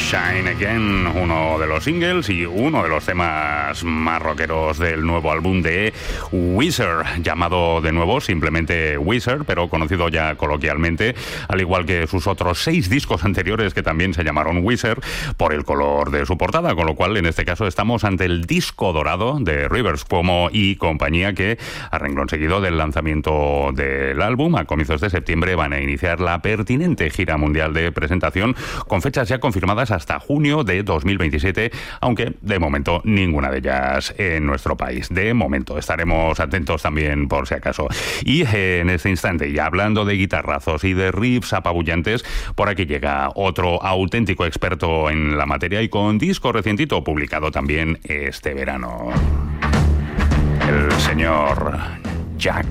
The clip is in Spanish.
Shine Again, uno de los singles y uno de los temas más rockeros del nuevo álbum de Weezer, llamado de nuevo simplemente Weezer, pero conocido ya coloquialmente, al igual que sus otros 6 discos anteriores que también se llamaron Weezer, por el color de su portada, con lo cual en este caso estamos ante el disco dorado de Rivers Cuomo y compañía, que a renglón seguido del lanzamiento del álbum a comienzos de septiembre van a iniciar la pertinente gira mundial de presentación, con fechas ya confirmadas hasta junio de 2027, aunque de momento ninguna de ellas en nuestro país. De momento estaremos atentos también por si acaso. Y en este instante, ya hablando de guitarrazos y de riffs apabullantes, por aquí llega otro auténtico experto en la materia y con disco recientito publicado también este verano. El señor Jack